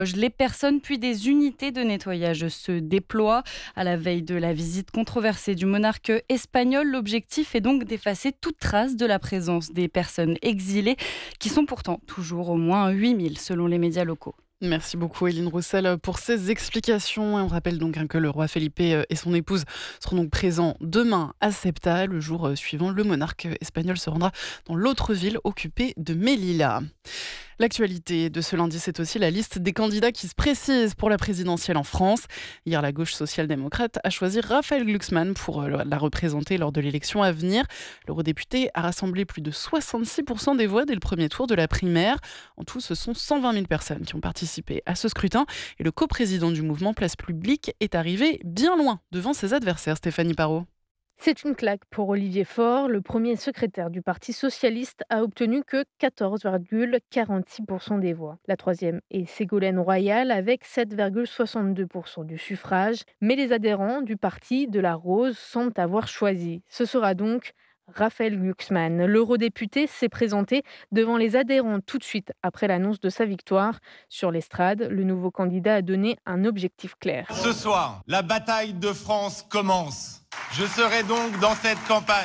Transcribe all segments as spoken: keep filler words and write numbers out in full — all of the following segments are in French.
Les personnes puis des unités de nettoyage se déploient à la veille de la visite controversée du monarque espagnol. L'objectif est donc d'effacer toute trace de la présence des personnes exilées qui sont pourtant toujours au moins huit mille selon les médias locaux. Merci beaucoup Éline Roussel pour ces explications. Et on rappelle donc hein, que le roi Felipe et son épouse seront donc présents demain à Ceuta. Le jour suivant, le monarque espagnol se rendra dans l'autre ville occupée de Melilla. L'actualité de ce lundi, c'est aussi la liste des candidats qui se précisent pour la présidentielle en France. Hier, la gauche social-démocrate a choisi Raphaël Glucksmann pour la représenter lors de l'élection à venir. L'eurodéputé a rassemblé plus de soixante-six pour cent des voix dès le premier tour de la primaire. En tout, ce sont cent vingt mille personnes qui ont participé à ce scrutin. Et le coprésident du mouvement Place Publique est arrivé bien loin devant ses adversaires, Stéphanie Parot. C'est une claque pour Olivier Faure. Le premier secrétaire du Parti socialiste a obtenu que quatorze virgule quarante-six pour cent des voix. La troisième est Ségolène Royal avec sept virgule soixante-deux pour cent du suffrage. Mais les adhérents du parti de la Rose semblent avoir choisi. Ce sera donc Raphaël Glucksmann. L'eurodéputé s'est présenté devant les adhérents tout de suite après l'annonce de sa victoire. Sur l'estrade, le nouveau candidat a donné un objectif clair. Ce soir, la bataille de France commence. Je serai donc dans cette campagne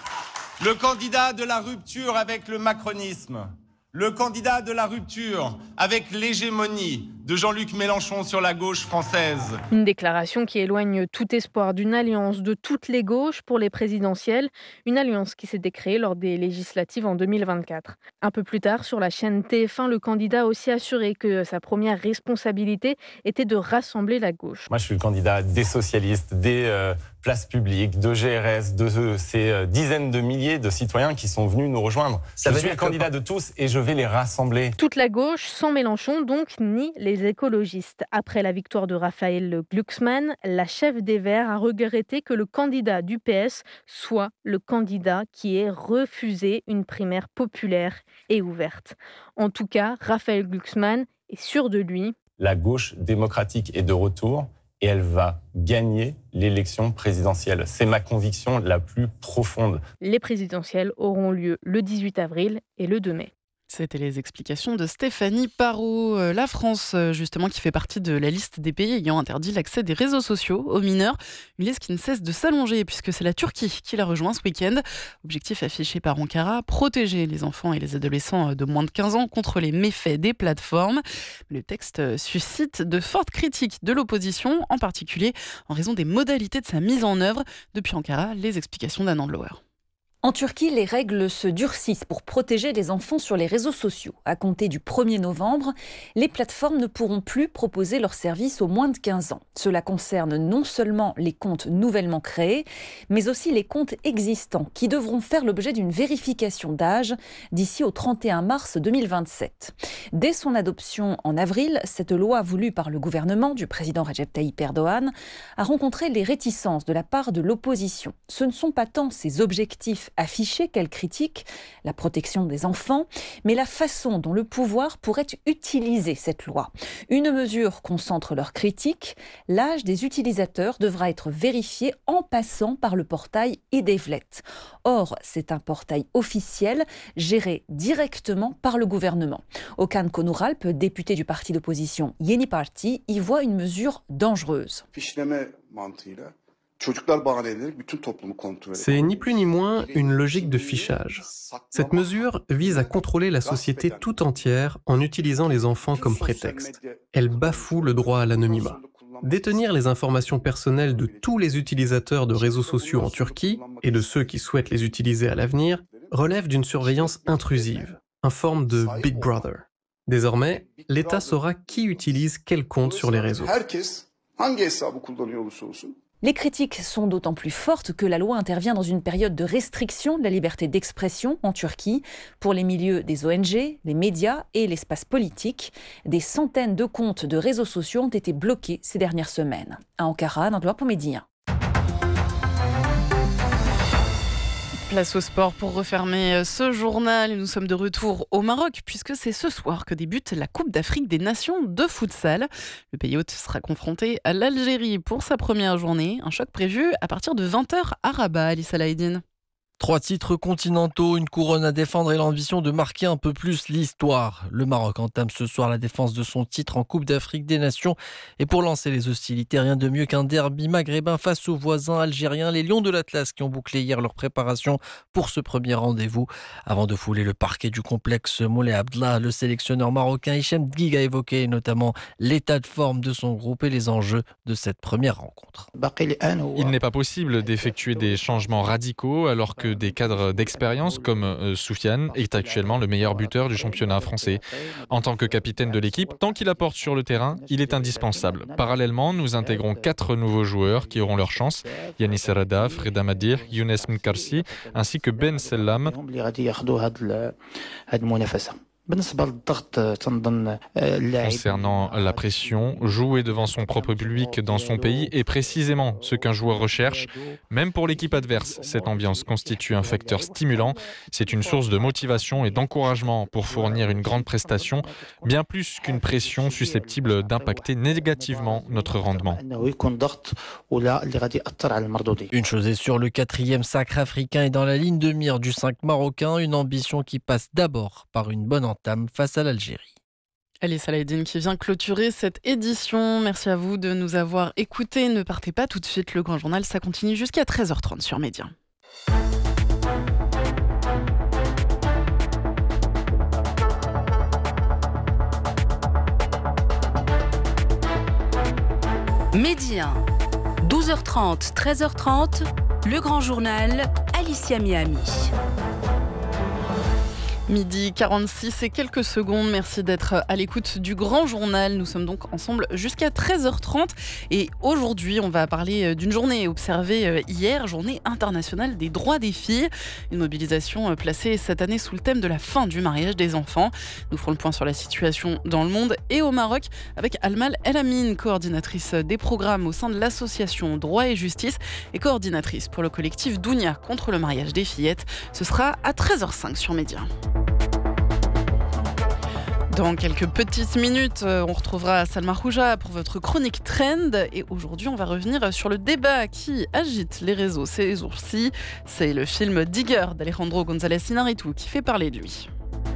le candidat de la rupture avec le macronisme, le candidat de la rupture avec l'hégémonie de Jean-Luc Mélenchon sur la gauche française. Une déclaration qui éloigne tout espoir d'une alliance de toutes les gauches pour les présidentielles, une alliance qui s'était créée lors des législatives en deux mille vingt-quatre. Un peu plus tard, sur la chaîne T F un, le candidat a aussi assuré que sa première responsabilité était de rassembler la gauche. Moi, je suis le candidat des socialistes, des euh, places publiques, de G R S, de euh, ces euh, dizaines de milliers de citoyens qui sont venus nous rejoindre. Ça je suis le candidat de tous et je vais les rassembler. Toute la gauche, sans Mélenchon donc, ni les écologistes. Après la victoire de Raphaël Glucksmann, la chef des Verts a regretté que le candidat du P S soit le candidat qui ait refusé une primaire populaire et ouverte. En tout cas, Raphaël Glucksmann est sûr de lui. La gauche démocratique est de retour et elle va gagner l'élection présidentielle. C'est ma conviction la plus profonde. Les présidentielles auront lieu le dix-huit avril et le deux mai. C'était les explications de Stéphanie Parot. La France, justement, qui fait partie de la liste des pays ayant interdit l'accès des réseaux sociaux aux mineurs. Une liste qui ne cesse de s'allonger puisque c'est la Turquie qui l'a rejoint ce week-end. Objectif affiché par Ankara, protéger les enfants et les adolescents de moins de quinze ans contre les méfaits des plateformes. Le texte suscite de fortes critiques de l'opposition, en particulier en raison des modalités de sa mise en œuvre. Depuis Ankara, les explications d'Anand Lower. En Turquie, les règles se durcissent pour protéger les enfants sur les réseaux sociaux. À compter du premier novembre, les plateformes ne pourront plus proposer leurs services aux moins de quinze ans. Cela concerne non seulement les comptes nouvellement créés, mais aussi les comptes existants qui devront faire l'objet d'une vérification d'âge d'ici au trente et un mars deux mille vingt-sept. Dès son adoption en avril, cette loi voulue par le gouvernement du président Recep Tayyip Erdogan a rencontré les réticences de la part de l'opposition. Ce ne sont pas tant ses objectifs affichée qu'elle critique, la protection des enfants, mais la façon dont le pouvoir pourrait utiliser cette loi. Une mesure concentre leur critique, l'âge des utilisateurs devra être vérifié en passant par le portail e-Devlet. Or, c'est un portail officiel géré directement par le gouvernement. Okan Konuralp, député du parti d'opposition Yeni Parti, y voit une mesure dangereuse. C'est ni plus ni moins une logique de fichage. Cette mesure vise à contrôler la société tout entière en utilisant les enfants comme prétexte. Elle bafoue le droit à l'anonymat. Détenir les informations personnelles de tous les utilisateurs de réseaux sociaux en Turquie et de ceux qui souhaitent les utiliser à l'avenir relève d'une surveillance intrusive, une forme de Big Brother. Désormais, l'État saura qui utilise quel compte sur les réseaux. Les critiques sont d'autant plus fortes que la loi intervient dans une période de restriction de la liberté d'expression en Turquie. Pour les milieux des O N G, les médias et l'espace politique, des centaines de comptes de réseaux sociaux ont été bloqués ces dernières semaines. À Ankara, Nandloa Pomedian. Place au sport pour refermer ce journal. Nous sommes de retour au Maroc puisque c'est ce soir que débute la Coupe d'Afrique des Nations de futsal. Le pays hôte sera confronté à l'Algérie pour sa première journée. Un choc prévu à partir de vingt heures à Rabat, Alice Alaïdine. Trois titres continentaux, une couronne à défendre et l'ambition de marquer un peu plus l'histoire. Le Maroc entame ce soir la défense de son titre en Coupe d'Afrique des Nations. Et pour lancer les hostilités, rien de mieux qu'un derby maghrébin face aux voisins algériens, les Lions de l'Atlas, qui ont bouclé hier leur préparation pour ce premier rendez-vous. Avant de fouler le parquet du complexe Moulay Abdellah, le sélectionneur marocain Hichem Dgig a évoqué notamment l'état de forme de son groupe et les enjeux de cette première rencontre. Il n'est pas possible d'effectuer des changements radicaux alors que des cadres d'expérience comme euh, Soufiane est actuellement le meilleur buteur du championnat français. En tant que capitaine de l'équipe, tant qu'il apporte sur le terrain, il est indispensable. Parallèlement, nous intégrons quatre nouveaux joueurs qui auront leur chance. Yanis Radaf, Reda Madir, Younes Mkarsi ainsi que Ben Sellam. Concernant la pression, jouer devant son propre public dans son pays est précisément ce qu'un joueur recherche. Même pour l'équipe adverse, cette ambiance constitue un facteur stimulant. C'est une source de motivation et d'encouragement pour fournir une grande prestation, bien plus qu'une pression susceptible d'impacter négativement notre rendement. Une chose est sûre, le quatrième sacre africain est dans la ligne de mire du cinq marocain, une ambition qui passe d'abord par une bonne entame face à l'Algérie. Allez, Saladine qui vient clôturer cette édition. Merci à vous de nous avoir écoutés. Ne partez pas tout de suite, le Grand Journal, ça continue jusqu'à treize heures trente sur Média. Média, douze heures trente, treize heures trente, le Grand Journal, Alicia Miami. Midi quarante-six et quelques secondes. Merci d'être à l'écoute du Grand Journal. Nous sommes donc ensemble jusqu'à treize heures trente. Et aujourd'hui, on va parler d'une journée observée hier, journée internationale des droits des filles. Une mobilisation placée cette année sous le thème de la fin du mariage des enfants. Nous ferons le point sur la situation dans le monde et au Maroc avec Almal El Amin, coordinatrice des programmes au sein de l'association Droit et Justice et coordinatrice pour le collectif Dounia contre le mariage des fillettes. Ce sera à treize heures cinq sur Média. Dans quelques petites minutes, on retrouvera Salma Rouja pour votre chronique Trend. Et aujourd'hui, on va revenir sur le débat qui agite les réseaux ces jours-ci. C'est le film Digger d'Alejandro González Iñárritu qui fait parler de lui.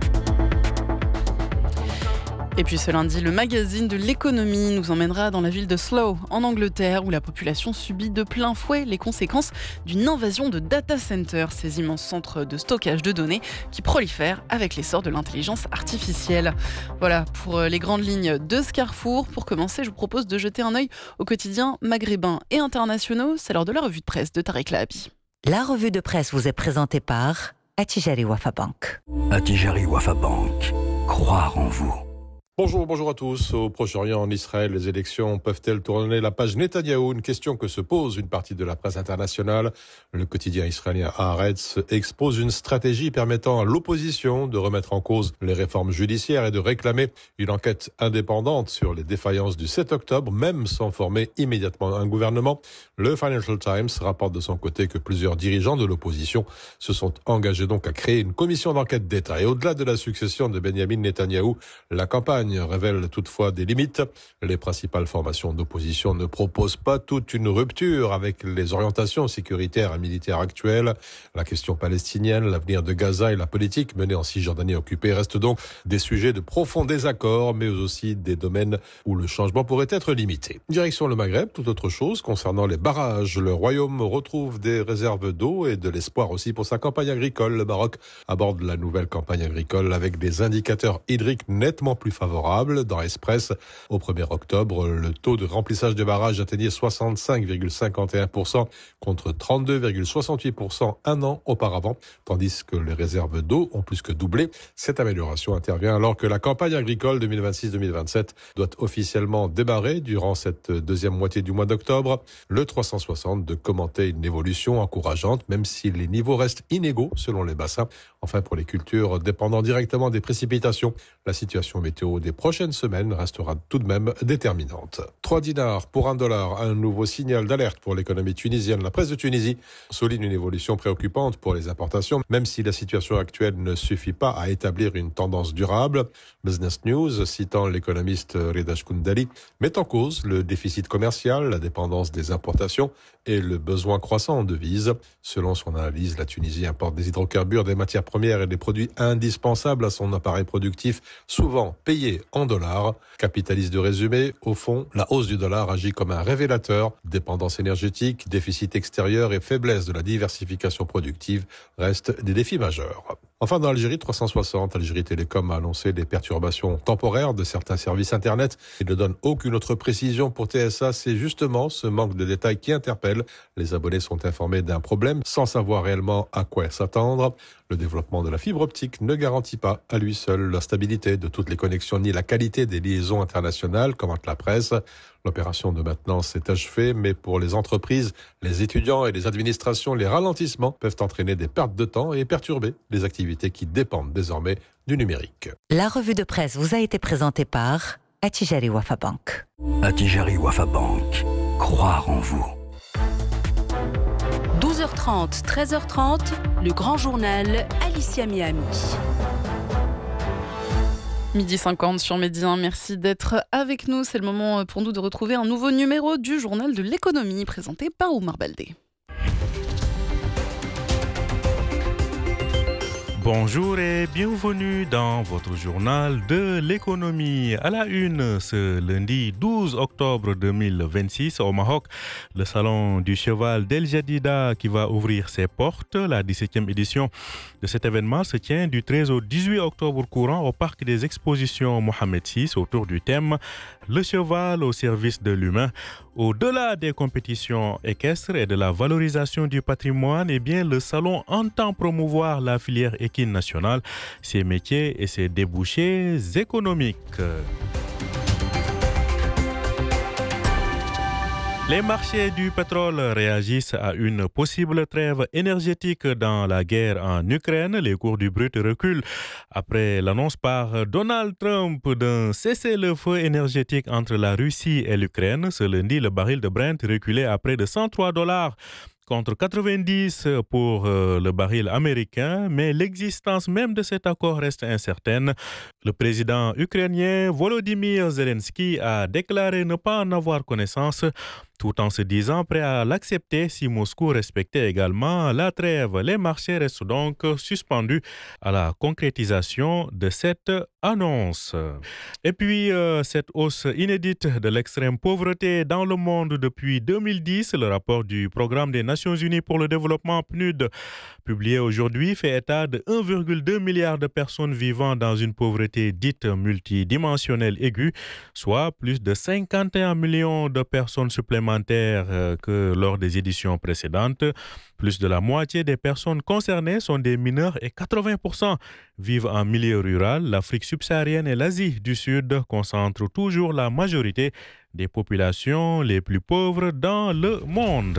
Et puis ce lundi, le magazine de l'économie nous emmènera dans la ville de Slough, en Angleterre, où la population subit de plein fouet les conséquences d'une invasion de data centers, ces immenses centres de stockage de données qui prolifèrent avec l'essor de l'intelligence artificielle. Voilà pour les grandes lignes de ce carrefour. Pour commencer, je vous propose de jeter un œil aux quotidiens maghrébins et internationaux. C'est l'heure de la revue de presse de Tarek Lahabi. La revue de presse vous est présentée par Attijari Wafa Bank. Attijari Wafa Bank. Croire en vous. Bonjour, bonjour à tous. Au Proche-Orient, en Israël, les élections peuvent-elles tourner la page Netanyahou? Une question que se pose une partie de la presse internationale. Le quotidien israélien Haaretz expose une stratégie permettant à l'opposition de remettre en cause les réformes judiciaires et de réclamer une enquête indépendante sur les défaillances du sept octobre, même sans former immédiatement un gouvernement. Le Financial Times rapporte de son côté que plusieurs dirigeants de l'opposition se sont engagés donc à créer une commission d'enquête d'État. Et au-delà de la succession de Benyamin Netanyahou, la campagne révèle toutefois des limites. Les principales formations d'opposition ne proposent pas toute une rupture avec les orientations sécuritaires et militaires actuelles. La question palestinienne, l'avenir de Gaza et la politique menée en Cisjordanie occupée restent donc des sujets de profond désaccord, mais aussi des domaines où le changement pourrait être limité. Direction le Maghreb, tout autre chose concernant les barrages. Le Royaume retrouve des réserves d'eau et de l'espoir aussi pour sa campagne agricole. Le Maroc aborde la nouvelle campagne agricole avec des indicateurs hydriques nettement plus favorables. Dans Express, au premier octobre, le taux de remplissage des barrages atteignait soixante-cinq virgule cinquante et un pour cent contre trente-deux virgule soixante-huit pour cent un an auparavant, tandis que les réserves d'eau ont plus que doublé. Cette amélioration intervient alors que la campagne agricole deux mille vingt-six deux mille vingt-sept doit officiellement démarrer durant cette deuxième moitié du mois d'octobre. Le trois cent soixante de commenter une évolution encourageante, même si les niveaux restent inégaux selon les bassins. Enfin, pour les cultures dépendant directement des précipitations, la situation météo des prochaines semaines restera tout de même déterminante. trois dinars pour un dollar, un nouveau signal d'alerte pour l'économie tunisienne. La presse de Tunisie souligne une évolution préoccupante pour les importations, même si la situation actuelle ne suffit pas à établir une tendance durable. Business News, citant l'économiste Rida Shkoundali, met en cause le déficit commercial, la dépendance des importations et le besoin croissant en devises. Selon son analyse, la Tunisie importe des hydrocarbures, des matières premières et des produits indispensables à son appareil productif, souvent payés en dollars. Capitaliste de résumé, au fond, la hausse du dollar agit comme un révélateur. Dépendance énergétique, déficit extérieur et faiblesse de la diversification productive restent des défis majeurs. Enfin, dans Algérie trois cent soixante, Algérie Télécom a annoncé des perturbations temporaires de certains services Internet. Il ne donne aucune autre précision pour T S A. C'est justement ce manque de détails qui interpelle. Les abonnés sont informés d'un problème sans savoir réellement à quoi s'attendre. Le développement de la fibre optique ne garantit pas à lui seul la stabilité de toutes les connexions ni la qualité des liaisons internationales, commente la presse. L'opération de maintenance est achevée, mais pour les entreprises, les étudiants et les administrations, les ralentissements peuvent entraîner des pertes de temps et perturber les activités qui dépendent désormais du numérique. La revue de presse vous a été présentée par Attijari Wafa Bank. Attijari Wafa Bank. Croire en vous. douze heures trente, treize heures trente, le grand journal Alicia Miami. midi cinquante sur Midi un, merci d'être avec nous. C'est le moment pour nous de retrouver un nouveau numéro du journal de l'économie présenté par Oumar Baldé. Bonjour et bienvenue dans votre journal de l'économie. À la une, ce lundi douze octobre deux mille vingt-six au Maroc, le salon du cheval d'El Jadida qui va ouvrir ses portes. La dix-septième édition de cet événement se tient du treize au dix-huit octobre courant au parc des expositions Mohamed six autour du thème « Le cheval au service de l'humain ». Au-delà des compétitions équestres et de la valorisation du patrimoine, eh bien, le salon entend promouvoir la filière équine nationale, ses métiers et ses débouchés économiques. Les marchés du pétrole réagissent à une possible trêve énergétique dans la guerre en Ukraine. Les cours du brut reculent après l'annonce par Donald Trump d'un cessez-le-feu énergétique entre la Russie et l'Ukraine. Ce lundi, le baril de Brent reculait à près de cent trois dollars. Contre quatre-vingt-dix pour euh, le baril américain, mais l'existence même de cet accord reste incertaine. Le président ukrainien Volodymyr Zelensky a déclaré ne pas en avoir connaissance, tout en se disant prêt à l'accepter si Moscou respectait également la trêve. Les marchés restent donc suspendus à la concrétisation de cette annonce. Et puis, euh, cette hausse inédite de l'extrême pauvreté dans le monde depuis deux mille dix, le rapport du Programme des Nations Unies pour le développement P N U D, publié aujourd'hui, fait état de un virgule deux milliard de personnes vivant dans une pauvreté dite multidimensionnelle aiguë, soit plus de cinquante et un millions de personnes supplémentaires que lors des éditions précédentes. Plus de la moitié des personnes concernées sont des mineurs et quatre-vingts pour cent vivent en milieu rural. L'Afrique subsaharienne et l'Asie du Sud concentrent toujours la majorité des populations les plus pauvres dans le monde.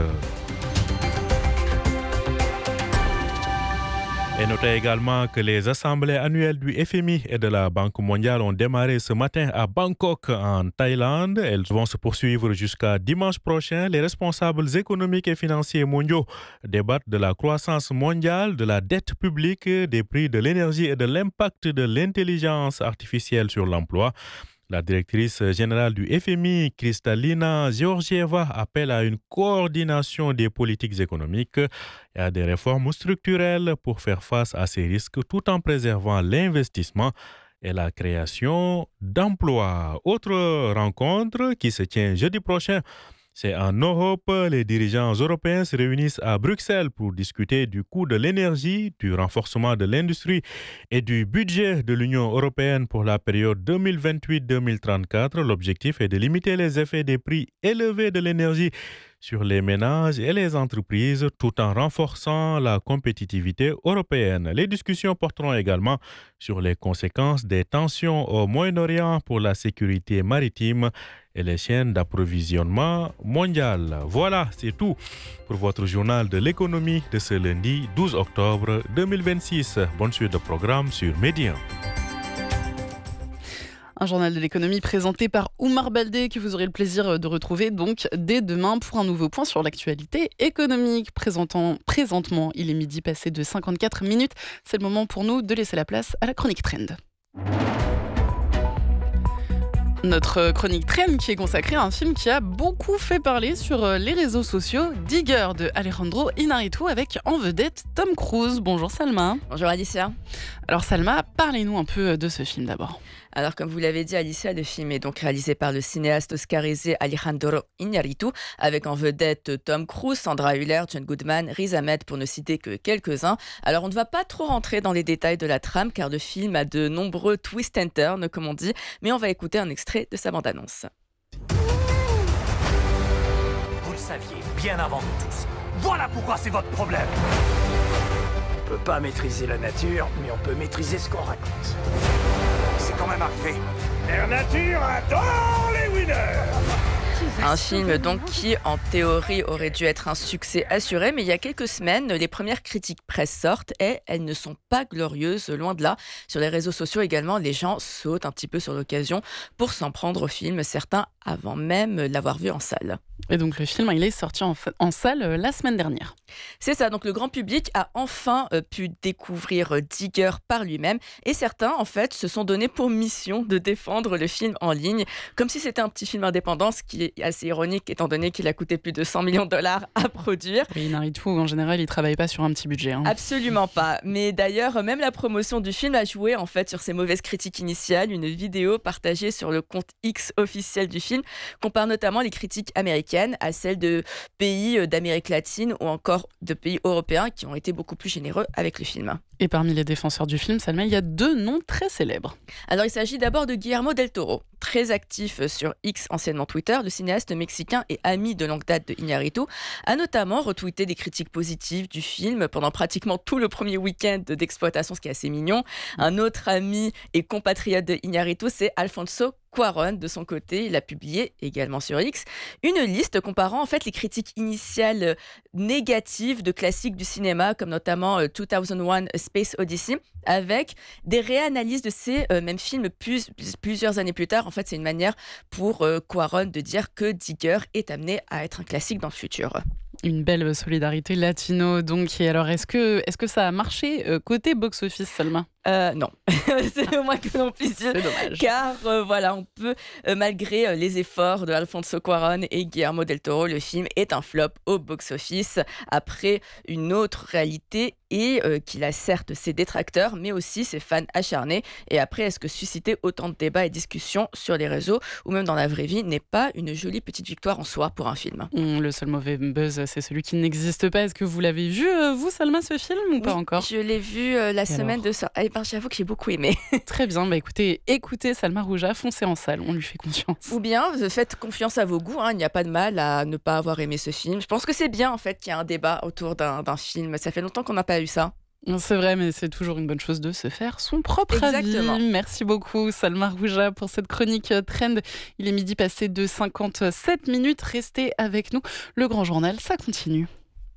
Et notez également que les assemblées annuelles du F M I et de la Banque mondiale ont démarré ce matin à Bangkok, en Thaïlande. Elles vont se poursuivre jusqu'à dimanche prochain. Les responsables économiques et financiers mondiaux débattent de la croissance mondiale, de la dette publique, des prix de l'énergie et de l'impact de l'intelligence artificielle sur l'emploi. La directrice générale du F M I, Kristalina Georgieva, appelle à une coordination des politiques économiques et à des réformes structurelles pour faire face à ces risques tout en préservant l'investissement et la création d'emplois. Autre rencontre qui se tient jeudi prochain, c'est en Europe. Les dirigeants européens se réunissent à Bruxelles pour discuter du coût de l'énergie, du renforcement de l'industrie et du budget de l'Union européenne pour la période deux mille vingt-huit deux mille trente-quatre. L'objectif est de limiter les effets des prix élevés de l'énergie sur les ménages et les entreprises tout en renforçant la compétitivité européenne. Les discussions porteront également sur les conséquences des tensions au Moyen-Orient pour la sécurité maritime et les chaînes d'approvisionnement mondiales. Voilà, c'est tout pour votre journal de l'économie de ce lundi douze octobre deux mille vingt-six. Bonne suite de programme sur Midi un. Un journal de l'économie présenté par Oumar Baldé que vous aurez le plaisir de retrouver donc dès demain pour un nouveau point sur l'actualité économique. Présentant, présentement, il est midi passé de cinquante-quatre minutes. C'est le moment pour nous de laisser la place à la chronique Trend. Notre chronique Trend qui est consacrée à un film qui a beaucoup fait parler sur les réseaux sociaux, Digger de Alejandro Iñárritu avec en vedette Tom Cruise. Bonjour Salma. Bonjour Alicia. Alors Salma, parlez-nous un peu de ce film d'abord. Alors comme vous l'avez dit Alicia, le film est donc réalisé par le cinéaste oscarisé Alejandro Iñárritu avec en vedette Tom Cruise, Sandra Hüller, John Goodman, Riz Ahmed pour ne citer que quelques-uns. Alors on ne va pas trop rentrer dans les détails de la trame car le film a de nombreux twists and turns comme on dit, mais on va écouter un extrait de sa bande-annonce. Vous le saviez bien avant nous tous. Voilà pourquoi c'est votre problème. On peut pas maîtriser la nature, mais on peut maîtriser ce qu'on raconte. C'est quand même arrivé. Mère Nature adore les winners. Un film donc qui, en théorie, aurait dû être un succès assuré, mais il y a quelques semaines, les premières critiques presse sortent et elles ne sont pas glorieuses, loin de là. Sur les réseaux sociaux également, les gens sautent un petit peu sur l'occasion pour s'en prendre au film, certains avant même l'avoir vu en salle. Et donc le film, il est sorti en, en salle euh, la semaine dernière. C'est ça, donc le grand public a enfin euh, pu découvrir euh, Digger par lui-même et certains, en fait, se sont donnés pour mission de défendre le film en ligne, comme si c'était un petit film indépendant, ce qui est assez ironique étant donné qu'il a coûté plus de cent millions de dollars à produire. Et Iñárritu, en général, il ne travaille pas sur un petit budget. Hein. Absolument pas. Mais d'ailleurs, même la promotion du film a joué en fait sur ces mauvaises critiques initiales. Une vidéo partagée sur le compte X officiel du film compare notamment les critiques américaines à celles de pays d'Amérique latine ou encore de pays européens qui ont été beaucoup plus généreux avec le film. Et parmi les défenseurs du film, Salma, il y a deux noms très célèbres. Alors il s'agit d'abord de Guillermo del Toro, très actif sur X, anciennement Twitter. Le cinéaste mexicain et ami de longue date de Iñárritu a notamment retweeté des critiques positives du film pendant pratiquement tout le premier week-end d'exploitation, ce qui est assez mignon. Un autre ami et compatriote de Iñárritu, c'est Alfonso Cuarón. De son côté, il a publié également sur X une liste comparant en fait les critiques initiales négatives de classiques du cinéma comme notamment euh, deux mille un A Space Odyssey avec des réanalyses de ces euh, mêmes films plus, plusieurs années plus tard. En fait, c'est une manière pour euh, Cuarón de dire que Digger est amené à être un classique dans le futur. Une belle solidarité latino donc. Et alors, est-ce que, est-ce que ça a marché euh, côté box-office, Salma ? Euh, non, c'est le moins que l'on puisse dire. C'est dommage. Car euh, voilà, on peut, euh, malgré euh, les efforts de Alfonso Cuarón et Guillermo del Toro, le film est un flop au box-office après une autre réalité et euh, qu'il a certes ses détracteurs, mais aussi ses fans acharnés. Et après, est-ce que susciter autant de débats et discussions sur les réseaux ou même dans la vraie vie n'est pas une jolie petite victoire en soi pour un film ? Mmh, le seul mauvais buzz, c'est celui qui n'existe pas. Est-ce que vous l'avez vu, euh, vous, Salma, ce film ou oui, pas encore ? Je l'ai vu euh, la et semaine alors de sortie. Eh ben, j'avoue que j'ai beaucoup aimé. Très bien, bah écoutez, écoutez Salma Rouja, foncez en salle, on lui fait confiance. Ou bien, faites confiance à vos goûts, hein, il n'y a pas de mal à ne pas avoir aimé ce film. Je pense que c'est bien en fait qu'il y ait un débat autour d'un, d'un film, ça fait longtemps qu'on n'a pas eu ça. C'est vrai, mais c'est toujours une bonne chose de se faire son propre Exactement. avis. Merci beaucoup Salma Rouja pour cette chronique Trend. Il est midi passé de cinquante-sept minutes, restez avec nous. Le Grand Journal, ça continue.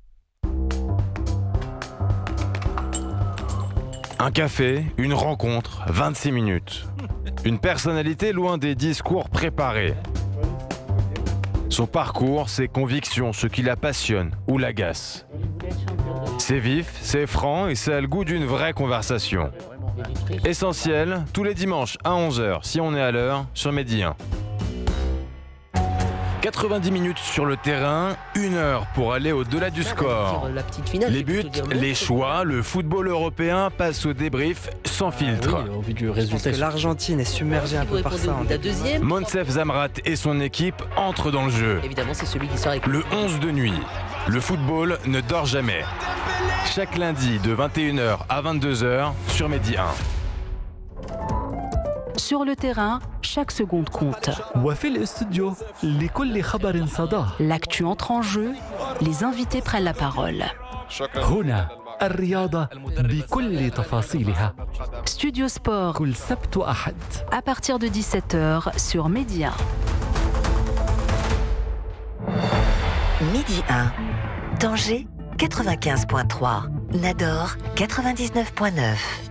Un café, une rencontre, vingt-six minutes. Une personnalité loin des discours préparés. Son parcours, ses convictions, ce qui la passionne ou l'agace. C'est vif, c'est franc et ça a le goût d'une vraie conversation. Essentiel, tous les dimanches à onze heures, si on est à l'heure, sur Medi un. quatre-vingt-dix minutes sur le terrain, une heure pour aller au-delà du score. Les buts, les choix, le football européen passe au débrief sans filtre. Ah oui, au vu du résultat, je pense que l'Argentine est submergée un peu par ça. La deuxième. Monsef Zamrat et son équipe entrent dans le jeu. Évidemment, c'est celui qui sort avec le onze de nuit. Le football ne dort jamais. Chaque lundi de vingt et une heures à vingt-deux heures sur Medi un. Sur le terrain, chaque seconde compte. L'actu entre en jeu, les invités prennent la parole. Studio Sport, à partir de dix-sept heures sur Medi un. Midi un, Tanger quatre-vingt-quinze virgule trois, Nador quatre-vingt-dix-neuf virgule neuf.